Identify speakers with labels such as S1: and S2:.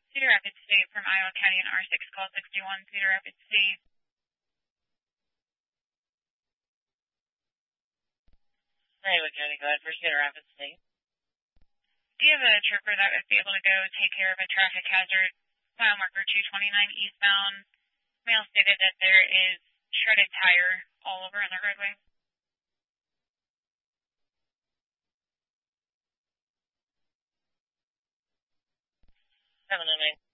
S1: Cedar Rapids State from Iowa County and R6, call 61, Cedar Rapids State.
S2: Iowa County, go ahead for Cedar Rapids State.
S1: Do you have a trooper that would be able to go take care of a traffic hazard? Mile marker 229 eastbound. Male stated that there is shredded tire all over on the roadway.
S2: 709.